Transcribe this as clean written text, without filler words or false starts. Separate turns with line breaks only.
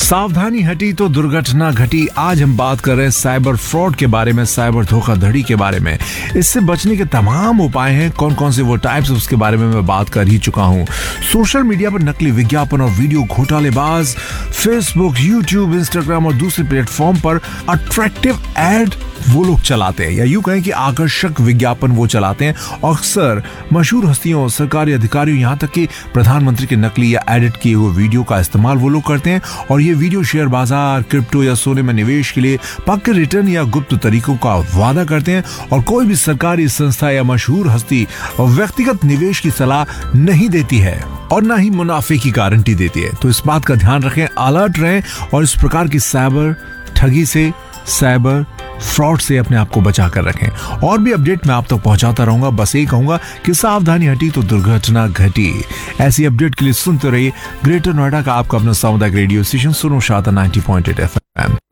सावधानी हटी तो दुर्घटना घटी। आज हम बात कर रहे हैं साइबर फ्रॉड के बारे में, साइबर धोखाधड़ी के बारे में। इससे बचने के तमाम उपाय हैं। कौन कौन से वो टाइप्स, उसके बारे में मैं बात कर ही चुका हूं। सोशल मीडिया पर नकली विज्ञापन और वीडियो घोटालेबाज फेसबुक, यूट्यूब, इंस्टाग्राम और दूसरे प्लेटफॉर्म पर अट्रैक्टिव एड वो लोग चलाते हैं, या यूं कहें कि आकर्षक विज्ञापन वो चलाते हैं। अक्सर मशहूर हस्तियों, सरकारी अधिकारियों, यहाँ तक कि प्रधानमंत्री के नकली या एडिट किए हुए वीडियो का इस्तेमाल वो लोग करते हैं। और ये वीडियो शेयर बाजार, क्रिप्टो या सोने में निवेश के लिए पक्के रिटर्न या गुप्त तरीकों का वादा करते हैं। और कोई भी सरकारी संस्था या मशहूर हस्ती व्यक्तिगत निवेश की सलाह नहीं देती है और ना ही मुनाफे की गारंटी देती है। तो इस बात का ध्यान रखें, अलर्ट रहें और इस प्रकार की साइबर ठगी से, साइबर फ्रॉड से अपने आप को बचा कर रखें। और भी अपडेट मैं आप तक पहुंचाता रहूंगा। बस यही कहूंगा कि सावधानी हटी तो दुर्घटना घटी। ऐसी अपडेट के लिए सुनते रहिए ग्रेटर नोएडा का आपका अपना सामुदायिक रेडियो स्टेशन सुनो शाता 90.8 FM।